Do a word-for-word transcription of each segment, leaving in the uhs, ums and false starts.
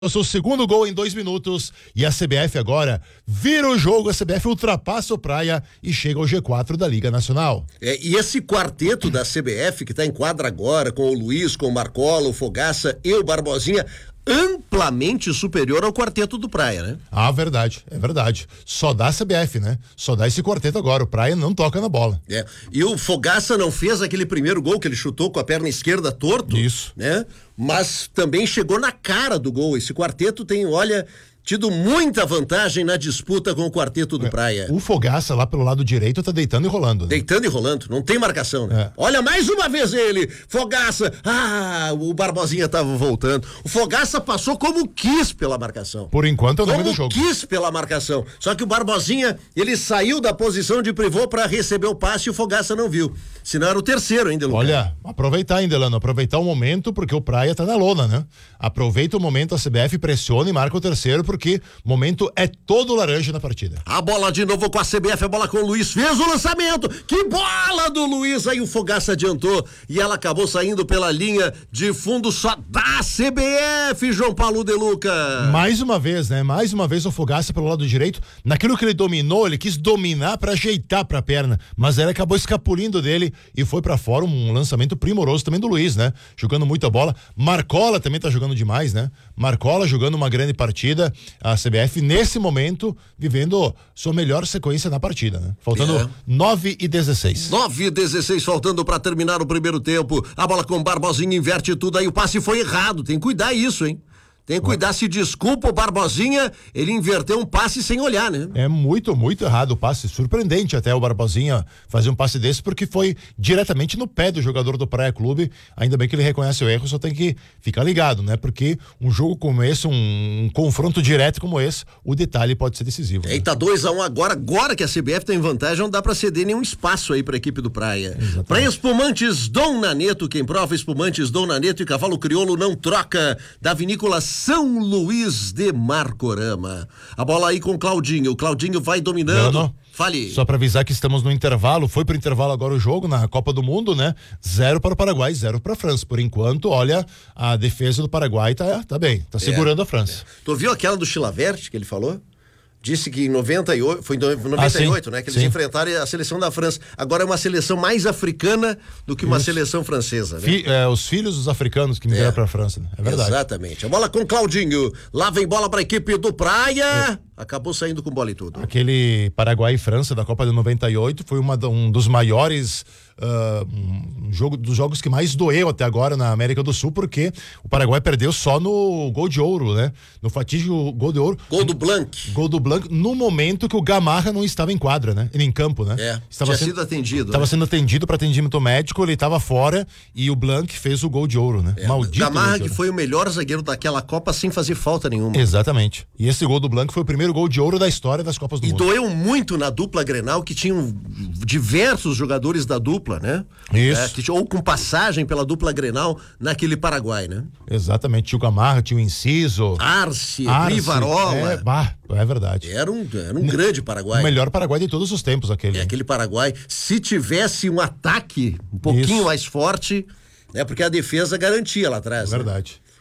O seu segundo gol em dois minutos e a C B F agora vira o jogo, a C B F ultrapassa o Praia e chega ao G quatro da Liga Nacional. É, e esse quarteto da C B F que está em quadra agora com o Luiz, com o Marcola, o Fogaça e o Barbosinha, amplamente superior ao quarteto do Praia, né? Ah, verdade, é verdade. Só dá a C B F, né? Só dá esse quarteto agora, o Praia não toca na bola. É, e o Fogaça não fez aquele primeiro gol que ele chutou com a perna esquerda torto. Isso. Né? Mas também chegou na cara do gol. Esse quarteto tem, olha, tido muita vantagem na disputa com o quarteto do é, Praia. O Fogaça lá pelo lado direito tá deitando e rolando. Né? Deitando e rolando, não tem marcação, né? É. Olha mais uma vez ele, Fogaça, ah, o Barbosinha tava voltando. O Fogaça passou como quis pela marcação. Por enquanto é o nome do jogo. Como quis pela marcação. Só que o Barbosinha, ele saiu da posição de pivô para receber o passe e o Fogaça não viu. Senão era o terceiro ainda, Lucas. Olha, aproveitar, hein, Delano, aproveitar o momento porque o Praia tá na lona, né? Aproveita o momento, a C B F pressiona e marca o terceiro porque o momento é todo laranja na partida. A bola de novo com a C B F, a bola com o Luiz, fez o lançamento, que bola do Luiz, aí o Fogaça adiantou e ela acabou saindo pela linha de fundo só da C B F, João Paulo de Luca. Mais uma vez, né? Mais uma vez o Fogaça pelo lado direito, naquilo que ele dominou, ele quis dominar pra ajeitar pra perna, mas ele acabou escapulindo dele e foi pra fora, um lançamento primoroso também do Luiz, né? Jogando muita bola. Marcola também tá jogando demais, né? Marcola jogando uma grande partida. A C B F, nesse momento, vivendo sua melhor sequência na partida, né? Faltando é. nove e dezesseis. nove e dezesseis faltando pra terminar o primeiro tempo. A bola com o Barbosinha inverte tudo, aí o passe foi errado. Tem que cuidar isso, hein? Tem que cuidar, se desculpa o Barbosinha, ele inverteu um passe sem olhar, né? É muito, muito errado o passe, surpreendente até o Barbosinha fazer um passe desse, porque foi diretamente no pé do jogador do Praia Clube. Ainda bem que ele reconhece o erro, só tem que ficar ligado, né? Porque um jogo como esse, um, um confronto direto como esse, o detalhe pode ser decisivo. Né? Eita, dois a um agora, agora que a C B F tem vantagem, não dá pra ceder nenhum espaço aí pra equipe do Praia. Exatamente. Pra espumantes Dom Naneto, quem prova espumantes Dom Naneto e cavalo crioulo não troca, da vinícola São Luís de Marcorama. A bola aí com o Claudinho. O Claudinho vai dominando. Não, não. Fale. Só para avisar que estamos no intervalo. Foi pro intervalo agora o jogo na Copa do Mundo, né? Zero para o Paraguai, zero para a França. Por enquanto, olha, a defesa do Paraguai tá, tá bem, tá segurando é, a França. É. Tu viu aquela do Chilavert que ele falou? Disse que em noventa e oito, foi em noventa e oito, ah, né? Que eles sim. enfrentaram a seleção da França. Agora é uma seleção mais africana do que uma Isso. seleção francesa, né? Fi, é, os filhos dos africanos que migraram é. para a França, né? É verdade. Exatamente. A bola com Claudinho. Lá vem bola para a equipe do Praia. É. Acabou saindo com bola e tudo. Aquele Paraguai e França da Copa de noventa e oito foi uma, um dos maiores uh, um jogo, dos jogos que mais doeu até agora na América do Sul, porque o Paraguai perdeu só no gol de ouro, né? No fatídico gol de ouro. Gol do Blanc. Gol do Blanc, no momento que o Gamarra não estava em quadra, né? Ele em campo, né? É, estava tinha sendo, sido atendido. Estava né? sendo atendido para atendimento médico, ele estava fora e o Blanc fez o gol de ouro, né? É, Maldito. Gamarra que foi o melhor zagueiro daquela Copa sem fazer falta nenhuma. Exatamente. E esse gol do Blanc foi o primeiro gol de ouro da história das Copas do e Mundo. E doeu muito na dupla Grenal, que tinham diversos jogadores da dupla, né? Isso. É, que, ou com passagem pela dupla Grenal naquele Paraguai, né? Exatamente. Tinha o Gamarra, tinha o Inciso. Arce, Arce Rivarola. É, bah, é verdade. Era um, era um grande Paraguai. O melhor Paraguai de todos os tempos, aquele. É, aquele Paraguai. Se tivesse um ataque um pouquinho Isso. mais forte, né? Porque a defesa garantia lá atrás. É verdade. Né?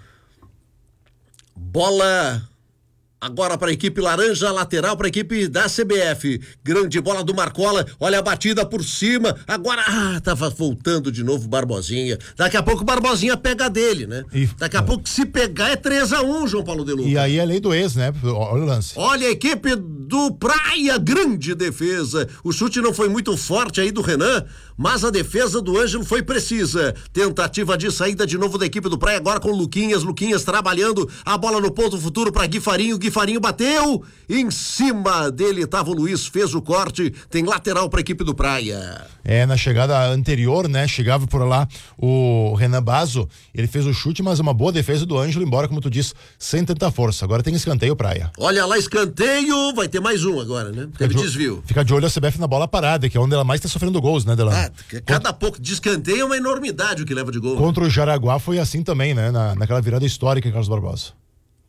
Bola agora para a equipe laranja, lateral para a equipe da C B F. Grande bola do Marcola, olha a batida por cima. Agora, ah, tava voltando de novo o Barbosinha. Daqui a pouco o Barbosinha pega dele, né? E, Daqui a é. pouco, se pegar, é três a um, João Paulo de Luca. E aí é lei do ex, né? Olha o lance. Olha a equipe do Praia, grande defesa. O chute não foi muito forte aí do Renan, mas a defesa do Ângelo foi precisa. Tentativa de saída de novo da equipe do Praia, agora com o Luquinhas. Luquinhas trabalhando, a bola no ponto futuro para Gui Farinho. Gui Farinho bateu, em cima dele estava o Luiz, fez o corte, tem lateral para a equipe do Praia. É, na chegada anterior, né, chegava por lá o Renan Basso, ele fez o chute, mas uma boa defesa do Ângelo, embora, como tu disse, sem tanta força. Agora tem escanteio Praia. Olha lá, escanteio, vai ter mais um agora, né? Teve fica desvio. De, fica de olho a C B F na bola parada, que é onde ela mais está sofrendo gols, né, Delano? Ah, cada Contra... pouco de escanteio é uma enormidade o que leva de gol. Contra o Jaraguá foi assim também, né, na, naquela virada histórica em Carlos Barbosa.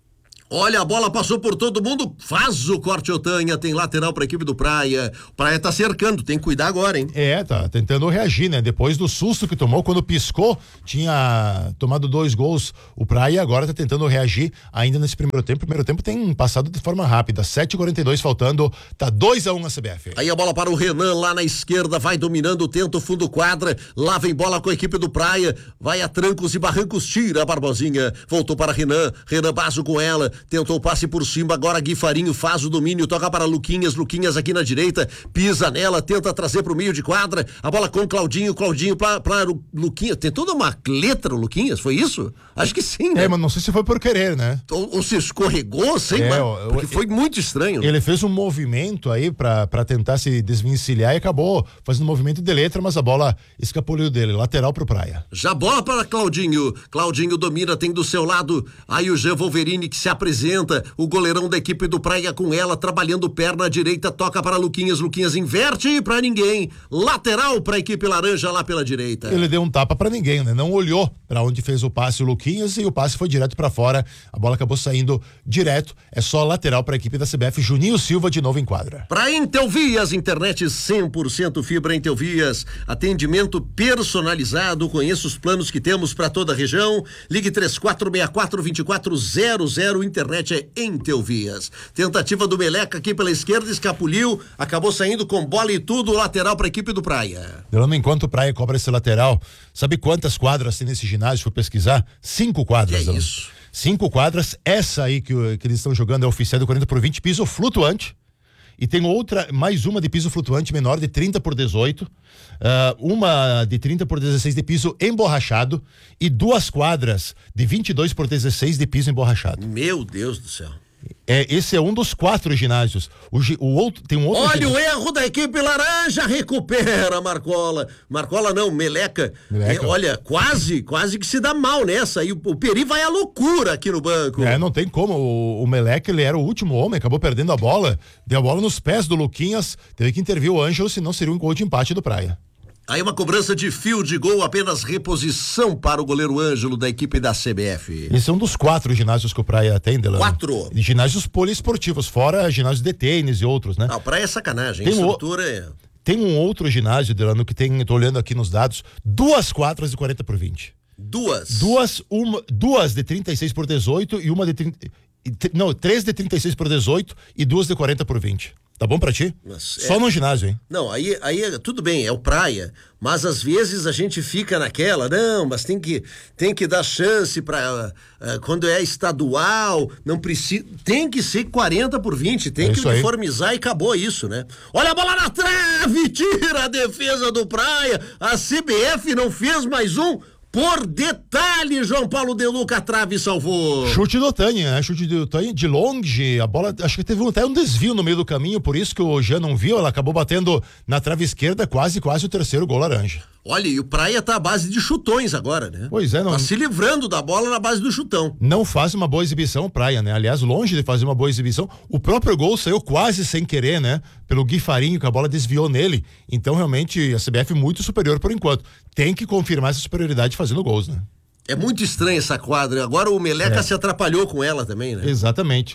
Olha, a bola passou por todo mundo, faz o corte Otanha, tem lateral pra equipe do Praia. O Praia tá cercando, tem que cuidar agora, hein? É, tá tentando reagir, né? Depois do susto que tomou, quando piscou, tinha tomado dois gols o Praia e agora tá tentando reagir ainda nesse primeiro tempo. Primeiro tempo tem passado de forma rápida, sete e quarenta e dois faltando, tá dois a um a C B F. Aí a bola para o Renan lá na esquerda, vai dominando, tenta o fundo quadra, lá vem bola com a equipe do Praia, vai a trancos e barrancos, tira a Barbosinha, voltou para Renan, Renan Basso com ela, tentou o passe por cima, agora Gui Farinho faz o domínio, toca para Luquinhas, Luquinhas aqui na direita, pisa nela, tenta trazer pro meio de quadra, a bola com Claudinho, Claudinho para Luquinhas, tem toda uma letra o Luquinhas, foi isso? Acho que sim, né? É, mas não sei se foi por querer, né? Ou, ou se escorregou, sei lá, é, porque foi muito estranho. Ele fez um movimento aí pra, pra tentar se desvencilhar e acabou fazendo um movimento de letra, mas a bola escapuliu dele, lateral pro Praia. Já bola para Claudinho, Claudinho domina, tem do seu lado, aí o Jean Wolverine que se apresenta, o goleirão da equipe do Praia com ela, trabalhando perna direita, toca para Luquinhas, Luquinhas inverte pra ninguém, lateral pra equipe laranja lá pela direita. Ele deu um tapa pra ninguém, né? Não olhou pra onde fez o passe o Luquinhas e o passe foi direto pra fora, a bola acabou saindo direto, é só lateral pra equipe da C B F, Juninho Silva de novo em quadra. Pra Intelvias, internet cem por cento fibra Intelvias, atendimento personalizado, conheça os planos que temos pra toda a região, ligue três quatro seis quatro, dois quatro zero zero, internet é Intelvias. Tentativa do Meleca aqui pela esquerda, escapuliu, acabou saindo com bola e tudo, lateral pra equipe do Praia. Delano, enquanto o Praia cobra esse lateral, sabe quantas quadras tem nesse ginásio? Fui pesquisar, cinco quadras. Que é isso? Cinco quadras, essa aí que, que eles estão jogando é oficial de quarenta por vinte, piso flutuante. E tem outra, mais uma de piso flutuante menor, de trinta por dezoito, uh, uma de trinta por dezesseis de piso emborrachado e duas quadras de vinte e dois por dezesseis de piso emborrachado. Meu Deus do céu. É, esse é um dos quatro ginásios. O, o outro tem um outro. Olha ginásio. O erro da equipe laranja, recupera Marcola. Marcola não, Meleca. Meleca. É, olha, quase, quase que se dá mal nessa. E o, o Peri vai à loucura aqui no banco. É, não tem como. O, o Meleca, ele era o último homem, acabou perdendo a bola, deu a bola nos pés do Luquinhas, teve que intervir o Ângelo, senão seria um gol de empate do Praia. Aí uma cobrança de fio de gol, apenas reposição para o goleiro Ângelo da equipe da C B F. Esse é um dos quatro ginásios que o Praia tem, Delano. Quatro? Ginásios poliesportivos, fora ginásios de tênis e outros, né? Ah, o Praia é sacanagem, tem a estrutura o... é... Tem um outro ginásio, Delano, que tem, tô olhando aqui nos dados, duas quadras de quarenta por vinte. Duas? Duas, uma, duas de trinta e seis por dezoito e uma de trinta, não, três de trinta e seis por dezoito e duas de quarenta por vinte. Tá bom pra ti? Mas Só é... no ginásio, hein? Não, aí, aí tudo bem, é o Praia, mas às vezes a gente fica naquela, não, mas tem que, tem que dar chance pra, uh, quando é estadual, não precisa, tem que ser quarenta por vinte, tem é que uniformizar aí. E acabou isso, né? Olha a bola na trave, tira a defesa do Praia, a C B F não fez mais um, por detalhe, João Paulo De Luca, a trave salvou. Chute do Otanha, né? Chute do Otanha de longe, a bola, acho que teve até um desvio no meio do caminho, por isso que o Jean não viu, ela acabou batendo na trave esquerda, quase, quase o terceiro gol laranja. Olha, e o Praia tá à base de chutões agora, né? Pois é, não. Tá se livrando da bola na base do chutão. Não faz uma boa exibição o Praia, né? Aliás, longe de fazer uma boa exibição, o próprio gol saiu quase sem querer, né? Pelo Gui Farinho, que a bola desviou nele. Então, realmente, a C B F muito superior por enquanto. Tem que confirmar essa superioridade fazendo gols, né? É muito estranha essa quadra. Agora o Meleca é. se atrapalhou com ela também, né? Exatamente.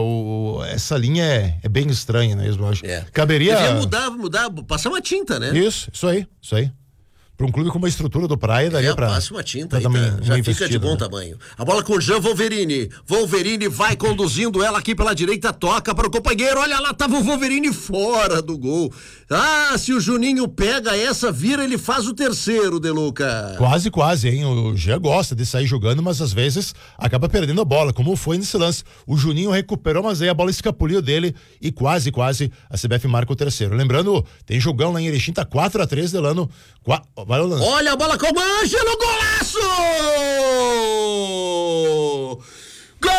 O, o, essa linha é, é bem estranha mesmo, eu acho. É. Caberia... Devia mudar, mudar, passar uma tinta, né? Isso, isso aí, isso aí. Para um clube com uma estrutura do Praia, daria é, para passa uma tinta aí, tá, já fica de bom né? tamanho. A bola com o Jean Wolverine. Wolverine vai conduzindo ela aqui pela direita, toca para o companheiro. Olha lá, tava o Wolverine fora do gol. Ah, se o Juninho pega essa, vira, ele faz o terceiro, De Luca. Quase, quase, hein? O Jean gosta de sair jogando, mas às vezes acaba perdendo a bola, como foi nesse lance. O Juninho recuperou, mas aí a bola escapuliu dele e quase, quase a C B F marca o terceiro. Lembrando, tem jogão lá em Erechim, tá quatro a três, Delano. Qua... Vai o lance. Olha a bola com o Ângelo, golaço! Gol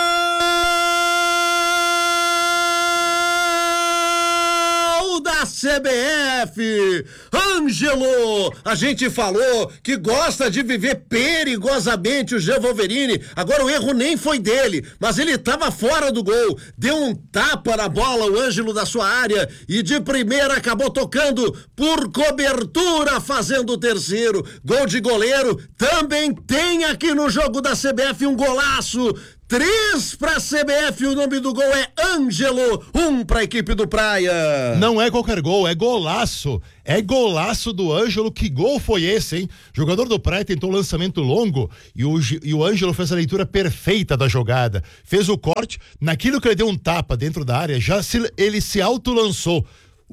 da C B F! Ângelo! A gente falou que gosta de viver perigosamente o Jean Wolverine. Agora o erro nem foi dele, mas ele estava fora do gol. Deu um tapa na bola, o Ângelo da sua área, e de primeira acabou tocando por cobertura, fazendo o terceiro. Gol de goleiro. Também tem aqui no jogo da C B F um golaço. Três pra C B F, o nome do gol é Ângelo, um pra equipe do Praia. Não é qualquer gol, é golaço. É golaço do Ângelo. Que gol foi esse, hein? Jogador do Praia tentou um lançamento longo e o, e o Ângelo fez a leitura perfeita da jogada. Fez o corte, naquilo que ele deu um tapa dentro da área, já se, ele se autolançou.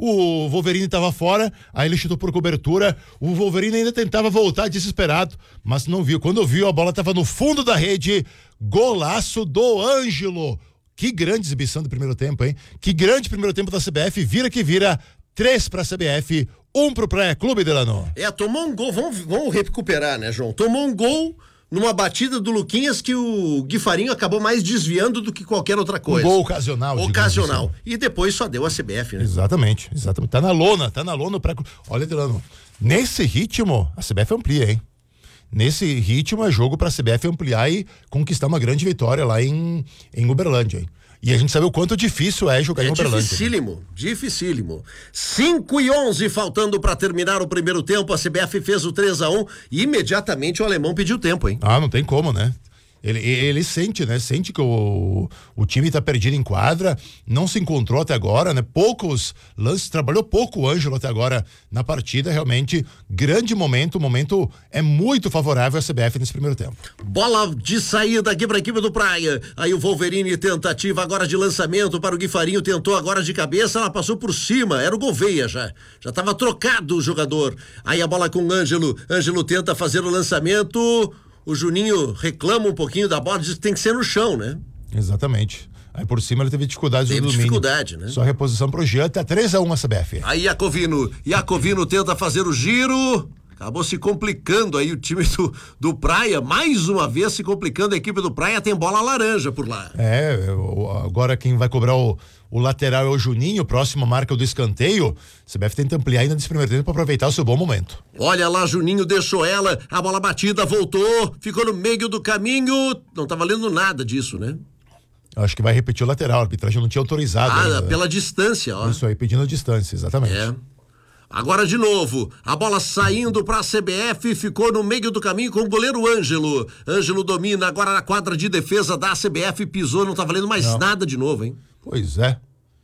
O Wolverine estava fora, aí ele chutou por cobertura. O Wolverine ainda tentava voltar desesperado, mas não viu. Quando viu, a bola estava no fundo da rede. Golaço do Ângelo. Que grande exibição do primeiro tempo, hein? Que grande primeiro tempo da C B F. Vira que vira. Três pra C B F, um pro Praia Clube, Delano. É, tomou um gol. Vamos, vamos recuperar, né, João? Tomou um gol numa batida do Luquinhas que o Gui Farinho acabou mais desviando do que qualquer outra coisa. Um gol ocasional. Ocasional. Assim. E depois só deu a C B F, né? Exatamente, exatamente. Tá na lona, tá na lona pra... Olha, Delano, nesse ritmo, a C B F amplia, hein? Nesse ritmo é jogo pra C B F ampliar e conquistar uma grande vitória lá em, em Uberlândia, hein? E a gente sabe o quanto difícil é jogar é em Uberlândia. Dificílimo, né? dificílimo. cinco e onze faltando para terminar o primeiro tempo. A C B F fez o três a um e imediatamente o alemão pediu tempo, hein? Ah, não tem como, né? Ele, ele sente, né? Sente que o, o time tá perdido em quadra, não se encontrou até agora, né? Poucos lances, trabalhou pouco o Ângelo até agora na partida, realmente grande momento, o momento é muito favorável à C B F nesse primeiro tempo. Bola de saída aqui para a equipe do Praia, aí o Wolverine tentativa agora de lançamento para o Gui Farinho, tentou agora de cabeça, ela passou por cima, era o Gouveia já, já estava trocado o jogador, aí a bola com o Ângelo, Ângelo tenta fazer o lançamento. O Juninho reclama um pouquinho da bola, diz que tem que ser no chão, né? Exatamente. Aí por cima ele teve dificuldades teve no domínio. dificuldade, né? Só reposição pro Jean, até três a um a C B F. Aí Iacovino, Iacovino tenta fazer o giro, acabou se complicando aí o time do, do Praia, mais uma vez se complicando, a equipe do Praia tem bola laranja por lá. É, agora quem vai cobrar o, o lateral é o Juninho, próxima marca do escanteio. C B F tenta ampliar ainda nesse primeiro tempo para aproveitar o seu bom momento. Olha lá, Juninho deixou ela, a bola batida, voltou, ficou no meio do caminho, não tá valendo nada disso, né? Eu acho que vai repetir o lateral, a arbitragem não tinha autorizado. Ah, ainda, pela né? distância, ó. Isso aí, pedindo a distância, exatamente. É. Agora de novo, a bola saindo para a C B F, ficou no meio do caminho com o goleiro Ângelo. Ângelo domina agora na quadra de defesa da C B F, pisou, não tá valendo mais não. nada de novo, hein? Pois é.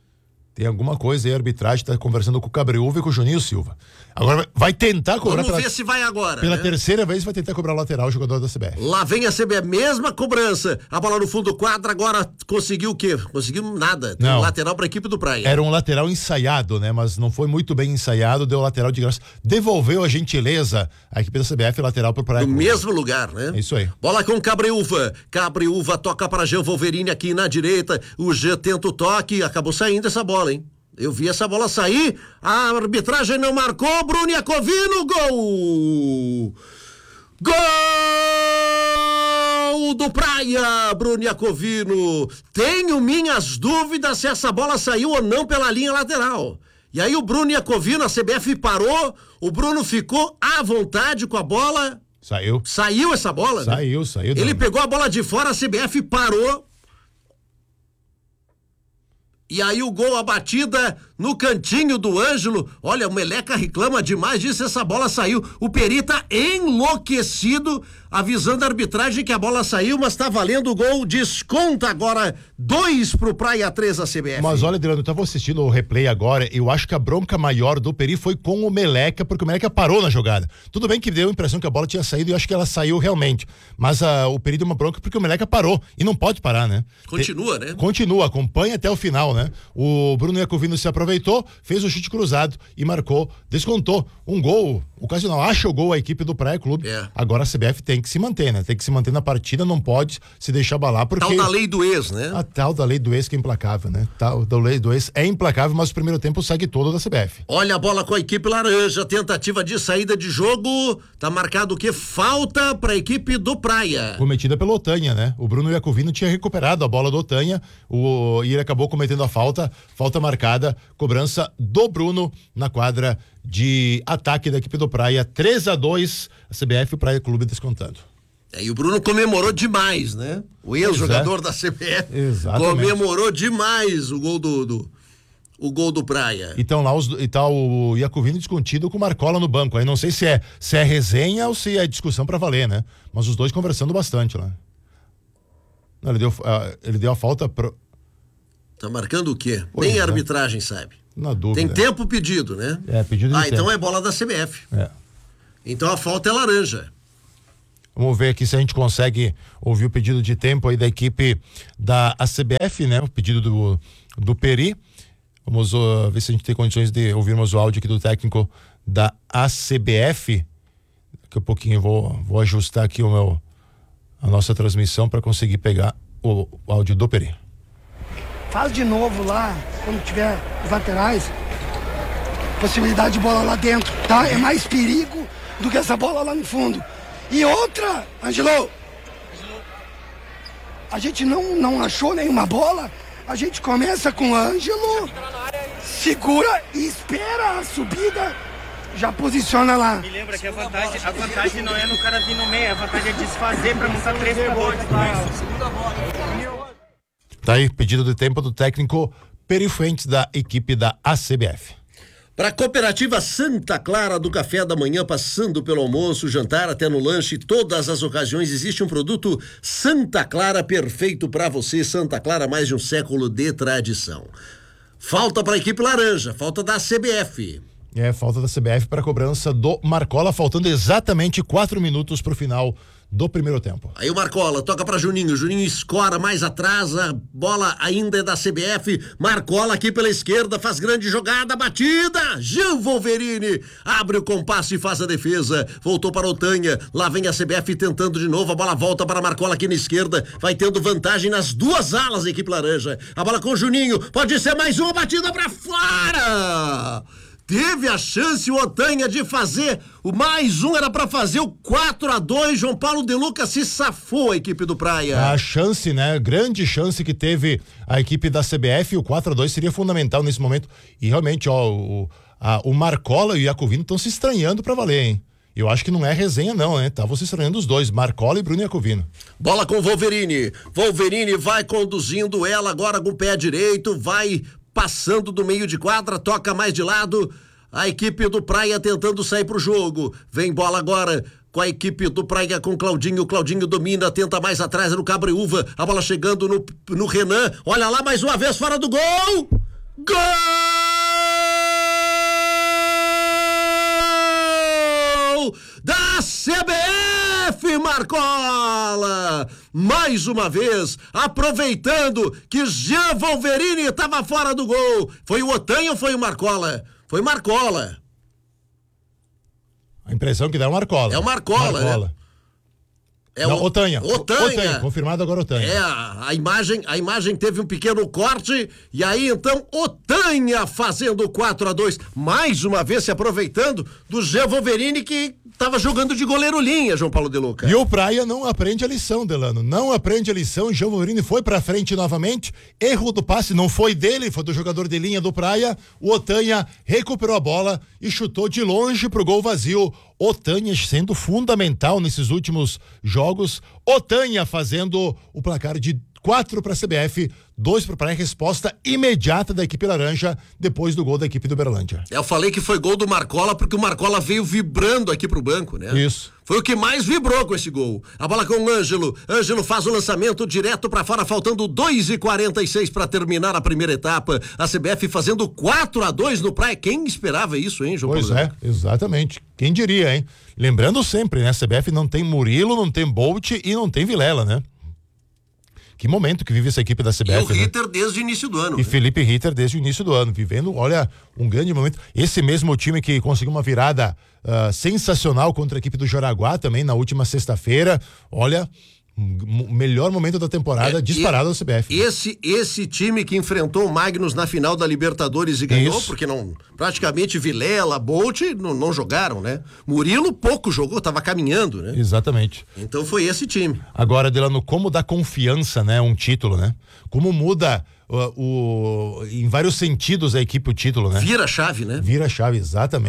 Tem alguma coisa aí, a arbitragem tá conversando com o Cabreúva e com o Juninho Silva. Agora vai tentar cobrar. Vamos pela, ver se vai agora. Pela né? terceira vez vai tentar cobrar o lateral o jogador da C B F. Lá vem a C B F, mesma cobrança. A bola no fundo do quadro, agora conseguiu o quê? Conseguiu nada. Tem um lateral para a equipe do Praia. Era um lateral ensaiado, né? Mas não foi muito bem ensaiado, deu lateral de graça. Devolveu a gentileza a equipe da C B F lateral pro Praia. No mesmo lugar, né? É isso aí. Bola com Cabreúva. Cabreúva toca para Jean Wolverine aqui na direita. O Jean tenta o toque, acabou saindo essa bola, hein? Eu vi essa bola sair, a arbitragem não marcou, Bruno Iacovino, gol! Gol do Praia, Bruno Iacovino. Tenho minhas dúvidas se essa bola saiu ou não pela linha lateral. E aí o Bruno Iacovino, a C B F parou, o Bruno ficou à vontade com a bola. Saiu. Saiu essa bola, né? Saiu, saiu. Ele pegou a bola de fora, a C B F parou. E aí o gol, a batida no cantinho do Ângelo. Olha, o Meleca reclama demais disso, essa bola saiu. O Peri tá enlouquecido, avisando a arbitragem que a bola saiu, mas tá valendo o gol. Desconta agora dois pro Praia, três a C B F. Mas olha, Adriano, eu tava assistindo o replay agora, eu acho que a bronca maior do Peri foi com o Meleca, porque o Meleca parou na jogada. Tudo bem que deu a impressão que a bola tinha saído e eu acho que ela saiu realmente. Mas a, o Peri deu uma bronca porque o Meleca parou. E não pode parar, né? Continua, Te, né? Continua, acompanha até o final, né? O Bruno Iacovino se aproveitou, fez o chute cruzado e marcou, descontou um gol ocasional. Acha o gol a equipe do Praia Clube. É. Agora a C B F tem que se manter, né? Tem que se manter na partida, não pode se deixar abalar, porque... Tal da lei do ex, né? A tal da lei do ex que é implacável, né? Tal da lei do ex é implacável, mas o primeiro tempo segue todo da C B F. Olha a bola com a equipe laranja, tentativa de saída de jogo, tá marcado o que? Falta pra equipe do Praia. Cometida pelo Otanha, né? O Bruno Iacovino tinha recuperado a bola do Otanha, o... e ele acabou cometendo a falta, falta marcada, cobrança do Bruno na quadra de ataque da equipe do Praia, três a dois, a C B F e o Praia Clube descontando. É, e o Bruno comemorou demais, né? O ex-jogador é. da C B F Exatamente. comemorou demais o gol do, do o gol do Praia. Então lá os, e tá o Iacovino descontido com o Marcola no banco. Aí não sei se é se é resenha ou se é discussão pra valer, né? Mas os dois conversando bastante lá. Não, ele deu, uh, ele deu a falta pro... Tá marcando o quê? Pois Nem é. a arbitragem sabe. Na dúvida. Tem tempo pedido, né? É, pedido de Ah, tempo. então é bola da C B F. É. Então a falta é laranja. Vamos ver aqui se a gente consegue ouvir o pedido de tempo aí da equipe da A C B F, né? O pedido do, do Peri. Vamos uh, ver se a gente tem condições de ouvirmos o áudio aqui do técnico da A C B F. Daqui a pouquinho eu vou, vou ajustar aqui o meu, a nossa transmissão para conseguir pegar o, o áudio do Peri. Faz de novo lá, quando tiver os laterais, possibilidade de bola lá dentro, tá? É mais perigo do que essa bola lá no fundo. E outra, Angelo, a gente não, não achou nenhuma bola, a gente começa com o Ângelo, segura e espera a subida, já posiciona lá. Me lembra que a vantagem, a vantagem não é no cara vir no meio, a vantagem é desfazer para montar três para dois. Segunda bola. Tá aí, pedido de tempo do técnico Peri Fuentes da equipe da A C B F. Para a Cooperativa Santa Clara, do café da manhã, passando pelo almoço, jantar, até no lanche, todas as ocasiões existe um produto Santa Clara perfeito para você. Santa Clara, mais de um século de tradição. Falta para a equipe laranja, falta da C B F. É, falta da C B F para a cobrança do Marcola, faltando exatamente quatro minutos para o final do primeiro tempo. Aí o Marcola toca para Juninho, Juninho escora mais atrás, a bola ainda é da C B F, Marcola aqui pela esquerda, faz grande jogada, batida, Gil Wolverine abre o compasso e faz a defesa, voltou para Otanha, lá vem a C B F tentando de novo, a bola volta para Marcola aqui na esquerda, vai tendo vantagem nas duas alas a equipe laranja, a bola com o Juninho, pode ser mais uma batida para fora! Teve a chance o Otanha de fazer o mais um, era para fazer o quatro a dois. João Paulo De Luca se safou a equipe do Praia. A chance, né? Grande chance que teve a equipe da C B F, o quatro a dois seria fundamental nesse momento. E realmente, ó, o, a, o Marcola e o Iacovino estão se estranhando para valer, hein? Eu acho que não é resenha não, né? Estavam se estranhando os dois, Marcola e Bruno Iacovino. Bola com Wolverine. Wolverine vai conduzindo ela agora com o pé direito, vai passando do meio de quadra, toca mais de lado, a equipe do Praia tentando sair pro jogo, vem bola agora com a equipe do Praia com Claudinho, Claudinho domina, tenta mais atrás no Cabreúva, a bola chegando no, no Renan, olha lá mais uma vez fora do gol, gol da C B F, Marcola, mais uma vez, aproveitando que Jean Wolverine estava fora do gol. Foi o Otanha ou foi o Marcola? Foi Marcola. A impressão que dá é o Marcola. É o Marcola, Marcola. né? É Não, o Otanha. Otanha. Otanha, confirmado agora Otanha. É, a, a imagem, a imagem teve um pequeno corte e aí então Otanha fazendo quatro a dois, mais uma vez se aproveitando do Jean Wolverine que estava jogando de goleiro linha, João Paulo De Luca. E o Praia não aprende a lição, Delano, não aprende a lição, Jean Wolverine foi pra frente novamente, erro do passe, não foi dele, foi do jogador de linha do Praia, o Otanha recuperou a bola e chutou de longe pro gol vazio, Otanha sendo fundamental nesses últimos jogos, Otanha fazendo o placar de quatro para a C B F, dois para o Praia, resposta imediata da equipe laranja depois do gol da equipe do Uberlândia. Eu falei que foi gol do Marcola porque o Marcola veio vibrando aqui pro banco, né? Isso. Foi o que mais vibrou com esse gol. A bola com o Ângelo. Ângelo faz o lançamento direto para fora, faltando dois e quarenta e seis para terminar a primeira etapa. A C B F fazendo quatro a dois no Praia. Quem esperava isso, hein, João Pois Paulo? é, exatamente. Quem diria, hein? Lembrando sempre, né? A C B F não tem Murilo, não tem Bolt e não tem Vilela, né? Que momento que vive essa equipe da C B F, E o né? Ritter desde o início do ano. E né? Felipe Ritter desde o início do ano, vivendo, olha, um grande momento. Esse mesmo time que conseguiu uma virada uh, sensacional contra a equipe do Jaraguá também na última sexta-feira, olha, o melhor momento da temporada É, disparado e, da C B F. Esse, esse time que enfrentou o Magnus na final da Libertadores e ganhou, Isso. porque não, praticamente Vilela, Bolt não, não jogaram, né? Murilo pouco jogou, tava caminhando, né? Exatamente. Então foi esse time. Agora, Delano, como dá confiança, né? Um título, né? Como muda uh, o, em vários sentidos a equipe o título, né? Vira a chave, né? Vira a chave, exatamente.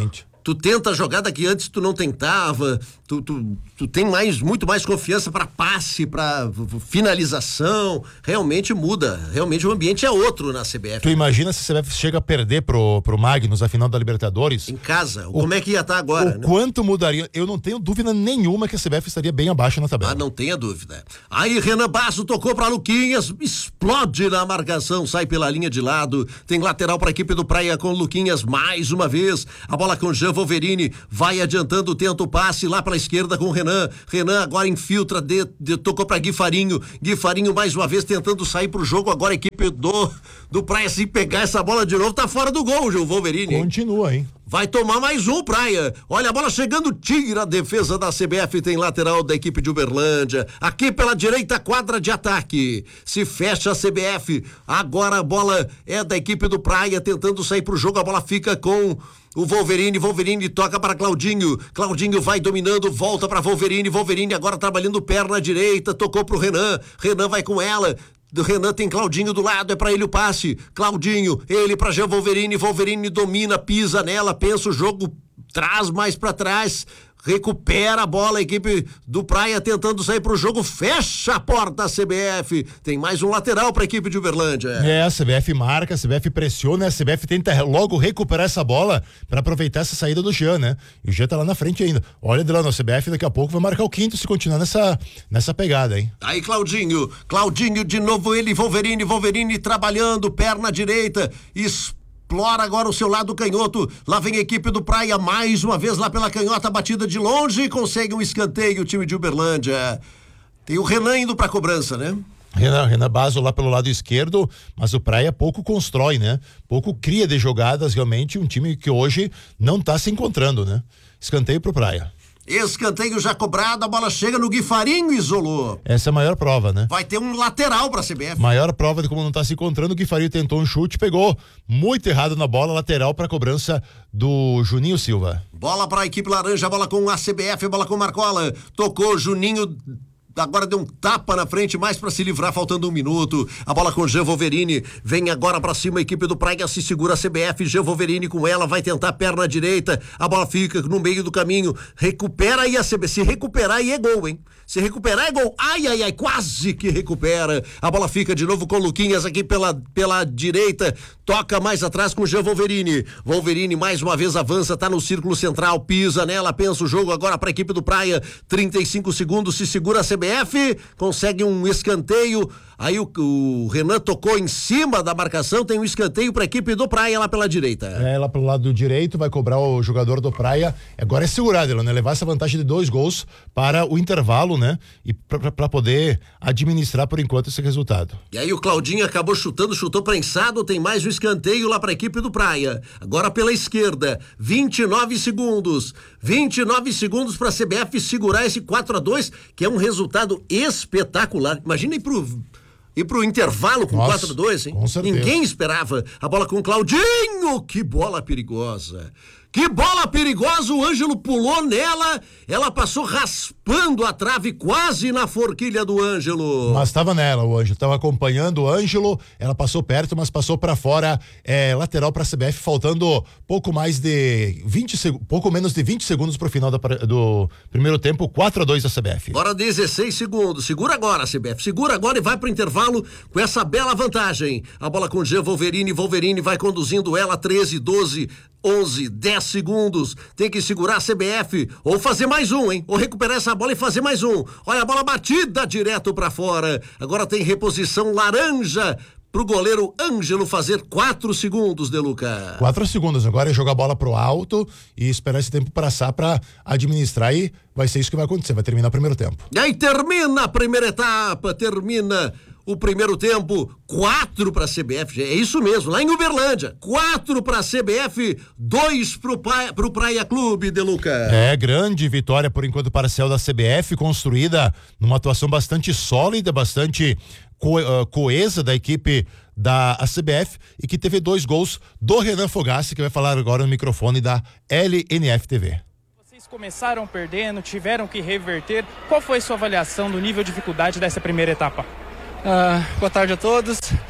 Tu tenta a jogada que antes tu não tentava, tu, tu, tu tem mais, muito mais confiança para passe, para finalização, realmente muda, realmente o ambiente é outro na C B F. Tu imagina se a C B F chega a perder pro, pro Magnus a final da Libertadores? Em casa, o, como é que ia estar agora? O né? quanto mudaria? Eu não tenho dúvida nenhuma que a C B F estaria bem abaixo na tabela. Ah, não tenha dúvida. Aí Renan Basso tocou para Luquinhas, explode na marcação, sai pela linha de lado, tem lateral para a equipe do Praia com Luquinhas mais uma vez, a bola com Jean Wolverine, vai adiantando, tenta o passe lá para a esquerda com o Renan, Renan agora infiltra, de, de, tocou para Gui Farinho, Gui Farinho mais uma vez tentando sair pro jogo, agora a equipe do, do Praia se pegar essa bola de novo, tá fora do gol, o Wolverine. Continua, hein? Vai tomar mais um, Praia. Olha a bola chegando, tira a defesa da C B F, tem lateral da equipe de Uberlândia. Aqui pela direita, quadra de ataque. Se fecha a C B F. Agora a bola é da equipe do Praia, tentando sair pro jogo. A bola fica com o Wolverine. Wolverine toca para Claudinho. Claudinho vai dominando, volta para Wolverine. Wolverine agora trabalhando perna direita, tocou pro Renan. Renan vai com ela. Do Renan tem Claudinho do lado, é pra ele o passe. Claudinho, ele pra Jean Wolverine. Wolverine domina, pisa nela, pensa o jogo, traz mais pra trás, recupera a bola, a equipe do Praia tentando sair pro jogo, fecha a porta a C B F. Tem mais um lateral pra equipe de Uberlândia. É, a C B F marca, a C B F pressiona, a C B F tenta logo recuperar essa bola pra aproveitar essa saída do Jean, né? E o Jean tá lá na frente ainda. Olha de lá no C B F, daqui a pouco vai marcar o quinto se continuar nessa, nessa pegada, hein? Aí Claudinho, Claudinho de novo ele, Wolverine, Wolverine trabalhando, perna direita, explode. Explora agora o seu lado canhoto, lá vem a equipe do Praia, mais uma vez lá pela canhota, batida de longe, e consegue um escanteio o time de Uberlândia. Tem o Renan indo pra cobrança, né? Renan, Renan Basso lá pelo lado esquerdo, mas o Praia pouco constrói, né? Pouco cria de jogadas, realmente um time que hoje não tá se encontrando, né? Escanteio pro Praia. Escanteio já cobrado, a bola chega no Gui Farinho, isolou. Essa é a maior prova, né? Vai ter um lateral pra C B F. Maior prova de como não tá se encontrando, o Gui Farinho tentou um chute, pegou muito errado na bola, lateral pra cobrança do Juninho Silva. Bola pra equipe laranja, bola com a C B F, bola com Marcola, tocou Juninho, agora deu um tapa na frente, mais pra se livrar, faltando um minuto. A bola com Jean Wolverine, vem agora pra cima a equipe do Praia, se segura a C B F, Jean Wolverine com ela, vai tentar a perna direita, a bola fica no meio do caminho, recupera aí a C B F, se recuperar aí é gol, hein? Se recuperar é gol, ai, ai, ai, quase que recupera, a bola fica de novo com o Luquinhas aqui pela, pela direita, toca mais atrás com o Jean Wolverine, Wolverine mais uma vez avança, tá no círculo central, pisa nela, pensa o jogo agora pra equipe do Praia, trinta e cinco segundos, se segura a C B F, consegue um escanteio, aí o, o Renan tocou em cima da marcação, tem um escanteio pra equipe do Praia lá pela direita. É, lá pelo lado direito, vai cobrar o jogador do Praia, agora é segurar dele, né? Levar essa vantagem de dois gols para o intervalo, né? E para poder administrar por enquanto esse resultado. E aí o Claudinho acabou chutando, chutou prensado, tem mais um escanteio lá para a equipe do Praia. Agora pela esquerda, vinte e nove segundos. vinte e nove segundos para a C B F segurar esse quatro a dois, que é um resultado espetacular. Imagina ir pro E pro intervalo com Nossa, quatro a dois, hein? Com certeza. Ninguém esperava. A bola com o Claudinho, que bola perigosa. Que bola perigosa, o Ângelo pulou nela, ela passou raspando a trave quase na forquilha do Ângelo. Mas estava nela, o Ângelo, estava acompanhando o Ângelo, ela passou perto, mas passou para fora, é, lateral para a C B F, faltando pouco mais de vinte segundos, pouco menos de vinte segundos pro final da, do primeiro tempo, quatro a dois da C B F. Agora dezesseis segundos, segura agora, C B F, segura agora e vai pro intervalo com essa bela vantagem. A bola com o Jean Wolverine, Wolverine vai conduzindo ela, treze, doze, onze, dez segundos, tem que segurar a C B F, ou fazer mais um, hein? Ou recuperar essa bola e fazer mais um. Olha a bola batida direto pra fora. Agora tem reposição laranja pro goleiro Ângelo fazer quatro segundos, Deluca. Quatro segundos, agora é jogar a bola pro alto e esperar esse tempo passar pra administrar, e vai ser isso que vai acontecer, vai terminar o primeiro tempo. E aí termina a primeira etapa, termina o primeiro tempo, quatro para a C B F, é isso mesmo, lá em Uberlândia, quatro para a C B F, dois pro, pro Praia Clube, Deluca. É, grande vitória por enquanto parcial da C B F, construída numa atuação bastante sólida, bastante co uh, coesa da equipe da a C B F, e que teve dois gols do Renan Fogassi, que vai falar agora no microfone da L N F T V. Vocês começaram perdendo, tiveram que reverter, qual foi sua avaliação do nível de dificuldade dessa primeira etapa? Ah, boa tarde a todos.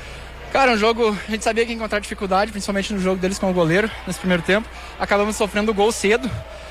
Cara, um jogo, a gente sabia que ia encontrar dificuldade, principalmente no jogo deles com o goleiro, nesse primeiro tempo. Acabamos sofrendo gol cedo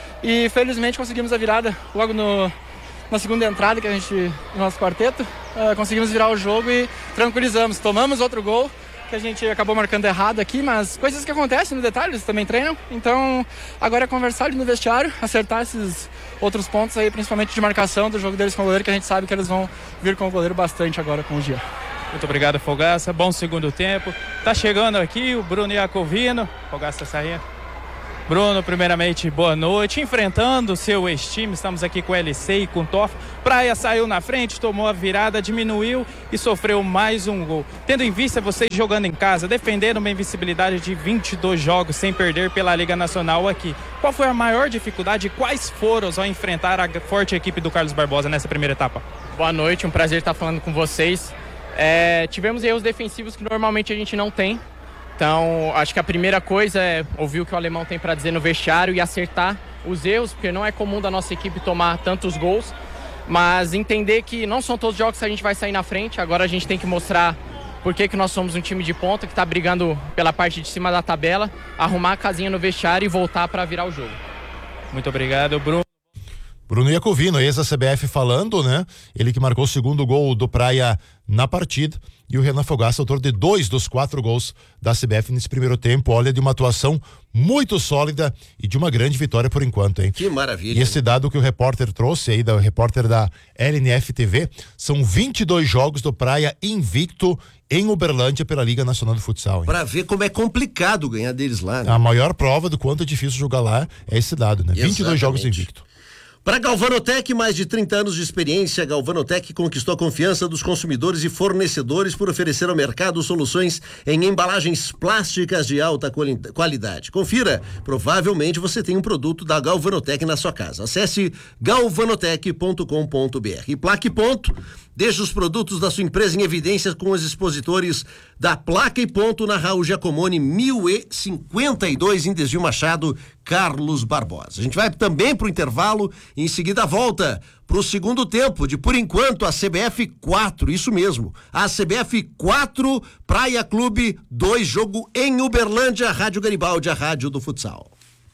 e felizmente conseguimos a virada logo no, na segunda entrada que a gente, no nosso quarteto. Uh, conseguimos virar o jogo e tranquilizamos. Tomamos outro gol, que a gente acabou marcando errado aqui, mas coisas que acontecem no detalhe, eles também treinam. Então, agora é conversar ali no vestiário, acertar esses outros pontos aí, principalmente de marcação do jogo deles com o goleiro, que a gente sabe que eles vão vir com o goleiro bastante agora com o Gia. Muito obrigado, Fogaça. Bom segundo tempo. Tá chegando aqui o Bruno Iacovino. Fogaça saindo. Bruno, primeiramente, boa noite. Enfrentando o seu ex-time, estamos aqui com o L C e com o Toff. Praia saiu na frente, tomou a virada, diminuiu e sofreu mais um gol. Tendo em vista vocês jogando em casa, defendendo uma invencibilidade de vinte e dois jogos sem perder pela Liga Nacional aqui, qual foi a maior dificuldade e quais foram ao enfrentar a forte equipe do Carlos Barbosa nessa primeira etapa? Boa noite, um prazer estar falando com vocês. É, tivemos erros defensivos que normalmente a gente não tem. Então, acho que a primeira coisa é ouvir o que o alemão tem para dizer no vestiário e acertar os erros, porque não é comum da nossa equipe tomar tantos gols, mas entender que não são todos os jogos que a gente vai sair na frente. Agora a gente tem que mostrar por que que nós somos um time de ponta que está brigando pela parte de cima da tabela, arrumar a casinha no vestiário e voltar para virar o jogo. Muito obrigado, Bruno. Bruno Iacovino, ex da C B F falando, né? Ele que marcou o segundo gol do Praia na partida. E o Renan Fogaça, autor de dois dos quatro gols da C B F nesse primeiro tempo. Olha, de uma atuação muito sólida e de uma grande vitória por enquanto, hein? Que maravilha. E esse dado que o repórter trouxe aí, o repórter da L N F T V, são vinte e dois jogos do Praia invicto em Uberlândia pela Liga Nacional de Futsal. Hein? Pra ver como é complicado ganhar deles lá, né? A maior prova do quanto é difícil jogar lá é esse dado, né? Exatamente. vinte e dois jogos invicto. Para Galvanotec, mais de trinta anos de experiência, a Galvanotec conquistou a confiança dos consumidores e fornecedores por oferecer ao mercado soluções em embalagens plásticas de alta qualidade. Confira, provavelmente você tem um produto da Galvanotec na sua casa. Acesse galvanotec ponto com ponto b r e Plaque Ponto. Deixe os produtos da sua empresa em evidência com os expositores da Placa e Ponto na Raul Giacomoni mil e cinquenta e dois, em Desvio Machado, Carlos Barbosa. A gente vai também para o intervalo e em seguida volta para o segundo tempo de, por enquanto, a C B F quatro, isso mesmo, a C B F quatro, Praia Clube dois, jogo em Uberlândia, Rádio Garibaldi, a rádio do futsal.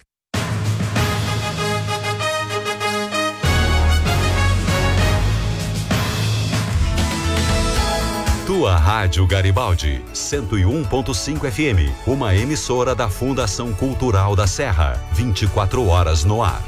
Tua Rádio Garibaldi, cento e um ponto cinco F M, uma emissora da Fundação Cultural da Serra, vinte e quatro horas no ar.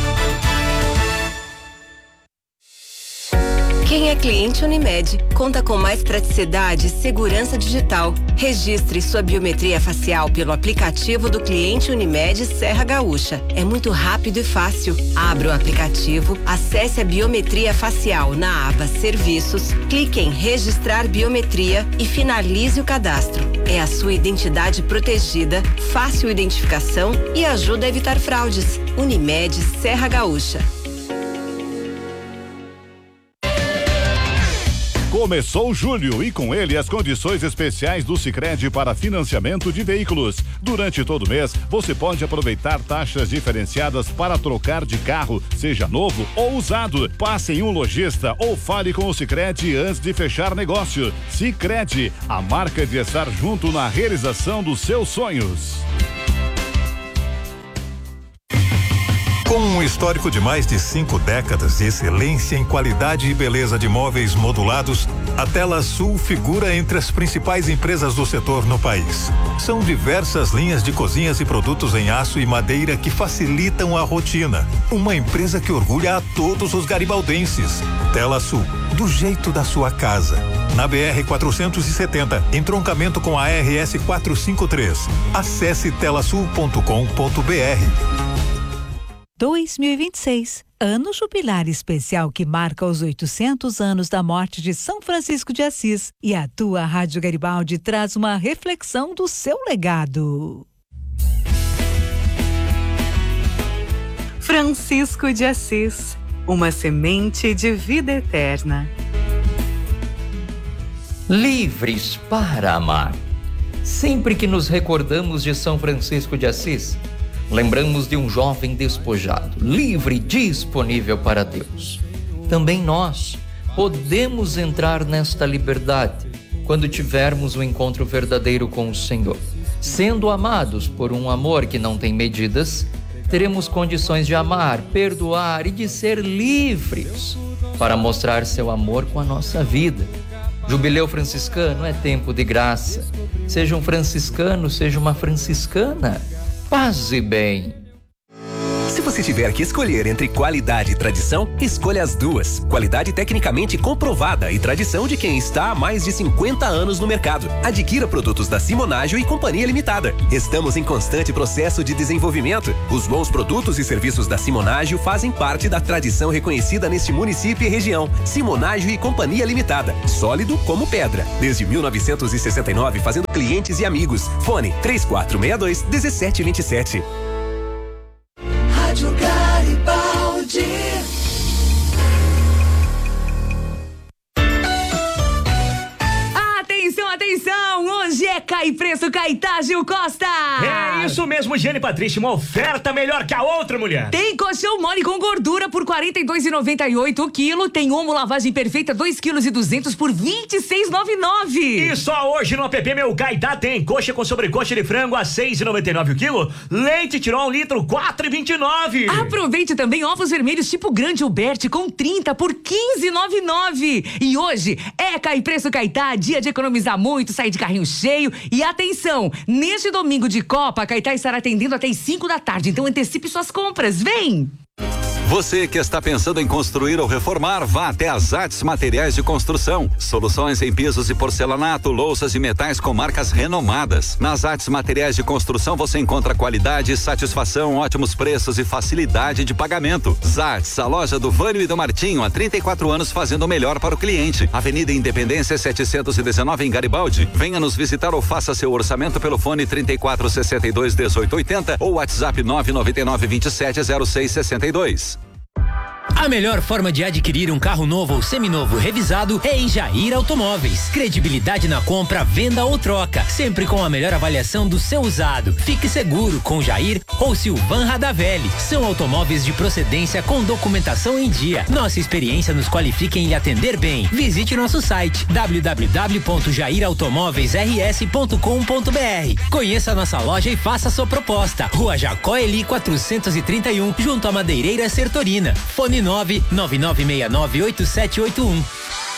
Quem é cliente Unimed conta com mais praticidade e segurança digital. Registre sua biometria facial pelo aplicativo do cliente Unimed Serra Gaúcha. É muito rápido e fácil. Abra o aplicativo, acesse a biometria facial na aba Serviços, clique em Registrar Biometria e finalize o cadastro. É a sua identidade protegida, fácil identificação e ajuda a evitar fraudes. Unimed Serra Gaúcha. Começou julho e com ele as condições especiais do Sicredi para financiamento de veículos. Durante todo o mês, você pode aproveitar taxas diferenciadas para trocar de carro, seja novo ou usado. Passe em um lojista ou fale com o Sicredi antes de fechar negócio. Sicredi, a marca de estar junto na realização dos seus sonhos. Com um histórico de mais de cinco décadas de excelência em qualidade e beleza de móveis modulados, a Tela Sul figura entre as principais empresas do setor no país. São diversas linhas de cozinhas e produtos em aço e madeira que facilitam a rotina. Uma empresa que orgulha a todos os garibaldenses. Tela Sul, do jeito da sua casa. Na B R quatrocentos e setenta, entroncamento com a R S quatrocentos e cinquenta e três. Acesse telasul ponto com ponto b r. dois mil e vinte e seis, ano jubilar especial que marca os oitocentos anos da morte de São Francisco de Assis. E a tua Rádio Garibaldi traz uma reflexão do seu legado. Francisco de Assis, uma semente de vida eterna. Livres para amar. Sempre que nos recordamos de São Francisco de Assis, lembramos de um jovem despojado, livre e disponível para Deus. Também nós podemos entrar nesta liberdade quando tivermos o um encontro verdadeiro com o Senhor. Sendo amados por um amor que não tem medidas, teremos condições de amar, perdoar e de ser livres para mostrar seu amor com a nossa vida. Jubileu franciscano é tempo de graça. Seja um franciscano, seja uma franciscana. Paz e bem. Se você tiver que escolher entre qualidade e tradição, escolha as duas. Qualidade tecnicamente comprovada e tradição de quem está há mais de cinquenta anos no mercado. Adquira produtos da Simonágio e Companhia Limitada. Estamos em constante processo de desenvolvimento. Os bons produtos e serviços da Simonágio fazem parte da tradição reconhecida neste município e região. Simonágio e Companhia Limitada. Sólido como pedra. Desde mil novecentos e sessenta e nove, fazendo clientes e amigos. Fone três quatro seis dois, um sete dois sete. Rádio Garibaldi. Atenção, atenção! Hoje é Cai Preço Caetá Gil Costa! É isso mesmo, Giane Patrícia, uma oferta melhor que a outra, mulher! Tem colchão mole com gordura por quarenta e dois reais e noventa e oito centavos o quilo, tem omo lavagem perfeita dois quilos e duzentos por vinte e seis reais e noventa e nove centavos. E só hoje no app Meu Caetá tem coxa com sobrecoxa de frango a seis reais e noventa e nove centavos o quilo, leite tirol um litro quatro reais e vinte e nove centavos. Aproveite também ovos vermelhos tipo grande Alberti com trinta por quinze reais e noventa e nove centavos. E hoje é Cai Preço Caetá, dia de economizar muito, sair de carrinho cheio. E atenção, neste domingo de Copa, a Caetá estará atendendo até as cinco da tarde, então antecipe suas compras, vem! Você que está pensando em construir ou reformar, vá até a Zates Materiais de Construção. Soluções em pisos e porcelanato, louças e metais com marcas renomadas. Nas Zates Materiais de Construção você encontra qualidade, satisfação, ótimos preços e facilidade de pagamento. Zates, a loja do Vânio e do Martinho, há trinta e quatro anos fazendo o melhor para o cliente. Avenida Independência setecentos e dezenove em Garibaldi. Venha nos visitar ou faça seu orçamento pelo fone trinta e quatro, sessenta e dois, dezoito, oitenta ou WhatsApp nove nove nove, vinte e sete, zero seis, sessenta e dois. A melhor forma de adquirir um carro novo ou seminovo revisado é em Jair Automóveis. Credibilidade na compra, venda ou troca, sempre com a melhor avaliação do seu usado. Fique seguro com Jair ou Silvan Radavelli. São automóveis de procedência com documentação em dia. Nossa experiência nos qualifica em lhe atender bem. Visite nosso site w w w ponto jair automóveis r s ponto com ponto b r. Conheça a nossa loja e faça sua proposta. Rua Jacó Eli quatrocentos e trinta e um, junto à Madeireira Sertorina. Fone nove nove nove seis nove oito sete oito um.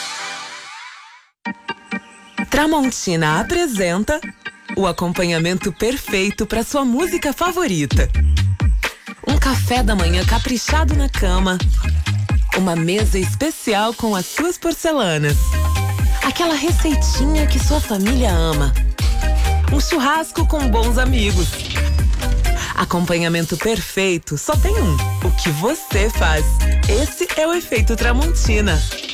Tramontina apresenta o acompanhamento perfeito para sua música favorita. Um café da manhã caprichado na cama. Uma mesa especial com as suas porcelanas. Aquela receitinha que sua família ama. Um churrasco com bons amigos. Acompanhamento perfeito só tem um: o que você faz. Esse é o efeito Tramontina.